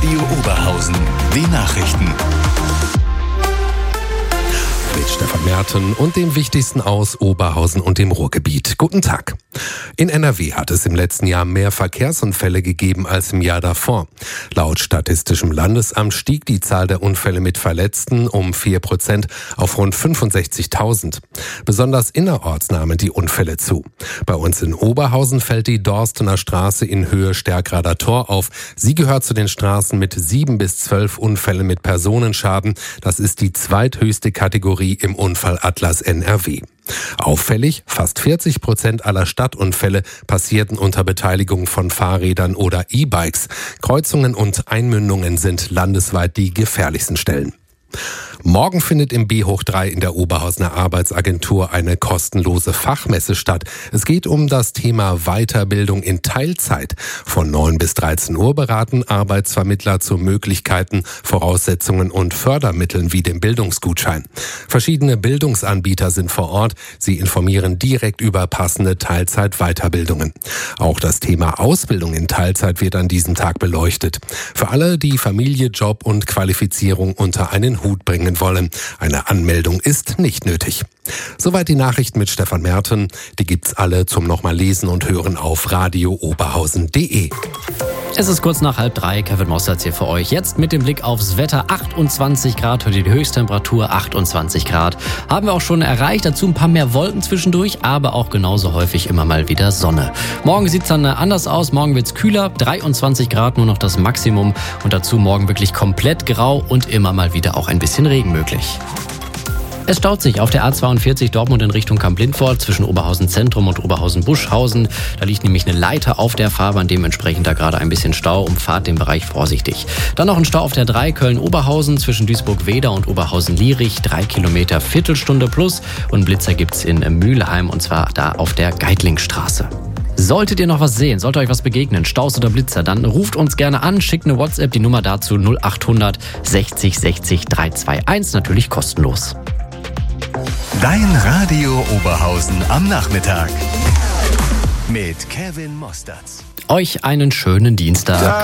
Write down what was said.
Radio Oberhausen, die Nachrichten. Mit Stefan Merten und dem Wichtigsten aus Oberhausen und dem Ruhrgebiet. Guten Tag. In NRW hat es im letzten Jahr mehr Verkehrsunfälle gegeben als im Jahr davor. Laut Statistischem Landesamt stieg die Zahl der Unfälle mit Verletzten um 4% auf rund 65.000. Besonders innerorts nahmen die Unfälle zu. Bei uns in Oberhausen fällt die Dorstener Straße in Höhe Stärkrader Tor auf. Sie gehört zu den Straßen mit 7 bis 12 Unfällen mit Personenschaden. Das ist die zweithöchste Kategorie im Unfallatlas NRW. Auffällig, fast 40% aller Stadtunfälle passierten unter Beteiligung von Fahrrädern oder E-Bikes. Kreuzungen und Einmündungen sind landesweit die gefährlichsten Stellen. Morgen findet im B hoch 3 in der Oberhausener Arbeitsagentur eine kostenlose Fachmesse statt. Es geht um das Thema Weiterbildung in Teilzeit. Von 9 bis 13 Uhr beraten Arbeitsvermittler zu Möglichkeiten, Voraussetzungen und Fördermitteln wie dem Bildungsgutschein. Verschiedene Bildungsanbieter sind vor Ort. Sie informieren direkt über passende Teilzeit-Weiterbildungen. Auch das Thema Ausbildung in Teilzeit wird an diesem Tag beleuchtet. Für alle, die Familie, Job und Qualifizierung unter einen Hut bringen wollen. Eine Anmeldung ist nicht nötig. Soweit die Nachrichten mit Stefan Merten. Die gibt's alle zum nochmal lesen und hören auf radiooberhausen.de. Es ist kurz nach 2:30, Kevin Mossertz hier für euch. Jetzt mit dem Blick aufs Wetter. 28 Grad, heute die Höchsttemperatur, 28 Grad. Haben wir auch schon erreicht, dazu ein paar mehr Wolken zwischendurch, aber auch genauso häufig immer mal wieder Sonne. Morgen sieht's dann anders aus, morgen wird's kühler, 23 Grad nur noch das Maximum und dazu morgen wirklich komplett grau und immer mal wieder auch ein bisschen Regen möglich. Es staut sich auf der A42 Dortmund in Richtung Kamp-Lindfort zwischen Oberhausen Zentrum und Oberhausen-Buschhausen. Da liegt nämlich eine Leiter auf der Fahrbahn, dementsprechend da gerade ein bisschen Stau. Umfahrt den Bereich vorsichtig. Dann noch ein Stau auf der 3 Köln-Oberhausen zwischen Duisburg-Weder und Oberhausen-Lierich. 3 Kilometer, Viertelstunde plus. Und Blitzer gibt's in Mülheim und zwar da auf der Geitlingstraße. Solltet ihr noch was sehen, sollte euch was begegnen, Staus oder Blitzer, dann ruft uns gerne an, schickt eine WhatsApp, die Nummer dazu 0800 60 60 321, natürlich kostenlos. Dein Radio Oberhausen am Nachmittag mit Kevin Mossertz. Euch einen schönen Dienstag.